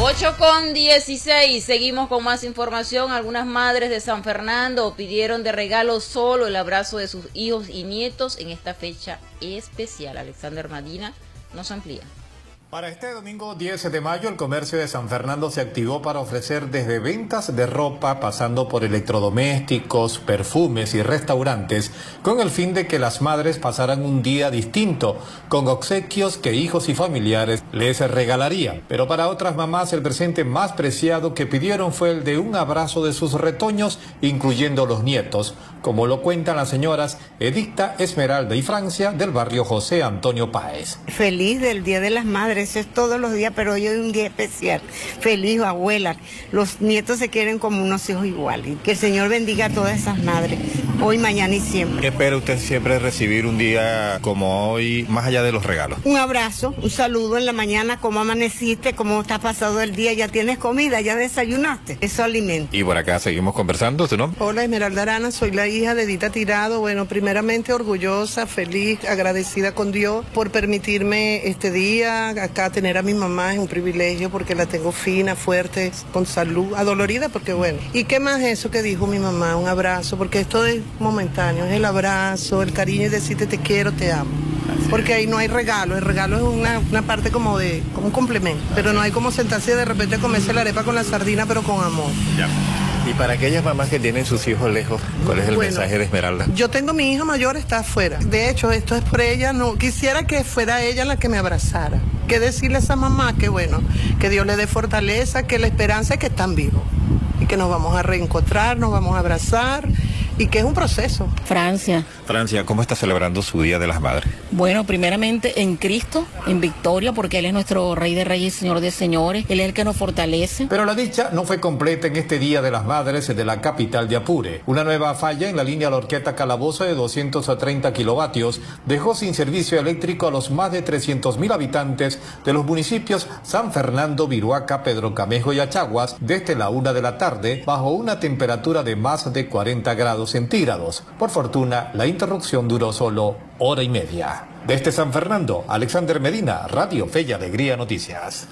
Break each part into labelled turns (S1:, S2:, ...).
S1: 8:16, seguimos con más información. Algunas madres de San Fernando pidieron de regalo solo el abrazo de sus hijos y nietos en esta fecha especial. Alexander Medina nos amplía.
S2: Para este domingo 10 de mayo, el comercio de San Fernando se activó para ofrecer desde ventas de ropa, pasando por electrodomésticos, perfumes y restaurantes, con el fin de que las madres pasaran un día distinto, con obsequios que hijos y familiares les regalarían. Pero para otras mamás, el presente más preciado que pidieron fue el de un abrazo de sus retoños, incluyendo los nietos, como lo cuentan las señoras Edicta, Esmeralda y Francia del barrio José Antonio Páez.
S3: Feliz del Día de las Madres. Es todos los días, pero hoy es un día especial. Feliz, abuela. Los nietos se quieren como unos hijos iguales. Que el Señor bendiga a todas esas madres, hoy, mañana y siempre.
S4: ¿Qué espera usted siempre recibir un día como hoy, más allá de los regalos?
S3: Un abrazo, un saludo en la mañana, cómo amaneciste, cómo está pasado el día, ya tienes comida, ya desayunaste. Eso alimenta.
S4: Y por acá seguimos conversando, ¿tu nombre?
S5: Hola, Esmeralda Arana, soy la hija de Edita Tirado. Bueno, primeramente orgullosa, feliz, agradecida con Dios por permitirme este día. Acá tener a mi mamá es un privilegio porque la tengo fina, fuerte, con salud, adolorida porque bueno. ¿Y qué más eso que dijo mi mamá? Un abrazo, porque esto es momentáneo, es el abrazo, el cariño y decirte te quiero, te amo. Porque ahí no hay regalo, el regalo es una parte como un complemento, pero no hay como sentarse de repente a comerse la arepa con la sardina, pero con amor.
S4: Ya. Y para aquellas mamás que tienen sus hijos lejos, ¿cuál es el mensaje de Esmeralda?
S5: Yo tengo mi hija mayor, está afuera. De hecho, esto es por ella, no quisiera que fuera ella la que me abrazara. Que decirle a esa mamá que bueno, que Dios le dé fortaleza, que la esperanza es que están vivos y que nos vamos a reencontrar, nos vamos a abrazar y que es un proceso.
S6: Francia,
S4: ¿cómo está celebrando su Día de las Madres?
S6: Bueno, primeramente en Cristo, en victoria, porque Él es nuestro Rey de Reyes y Señor de Señores. Él es el que nos fortalece.
S2: Pero la dicha no fue completa en este Día de las Madres de la capital de Apure. Una nueva falla en la línea La Horqueta-Calabozo de 230 kilovatios dejó sin servicio eléctrico a los más de 300.000 habitantes de los municipios San Fernando, Viruaca, Pedro Camejo y Achaguas desde la 1 de la tarde, bajo una temperatura de más de 40 grados centígrados. Por fortuna, la interrupción duró solo hora y media. Desde San Fernando, Alexander Medina, Radio Fe y Alegría Noticias.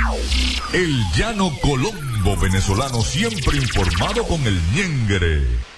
S7: El llano colombo venezolano, siempre informado con el ñengre.